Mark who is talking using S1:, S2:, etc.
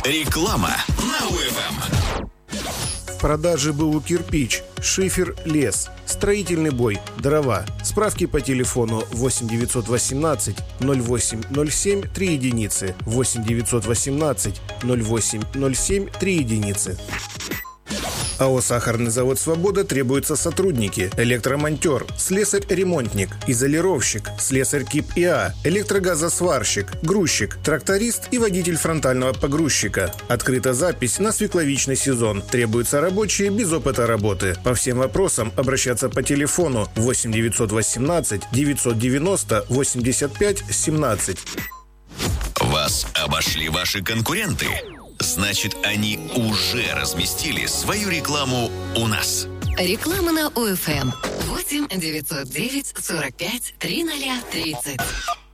S1: Реклама на УФМ.
S2: В продаже БУ «Кирпич», шифер, лес, строительный бой, дрова. Справки по телефону 8 918 08 07 3 единицы, 8 918 08 07 3 единицы. АО «Сахарный завод «Свобода» требуются сотрудники: электромонтер, слесарь-ремонтник, изолировщик, слесарь КИП ИА, электрогазосварщик, грузчик, тракторист и водитель фронтального погрузчика. Открыта запись на свекловичный сезон. Требуются рабочие без опыта работы. По всем вопросам обращаться по телефону 8 918 990 85 17.
S1: Вас обошли ваши конкуренты? Значит, они уже разместили свою рекламу у нас.
S3: Реклама на УФМ. 8 909 45 3030.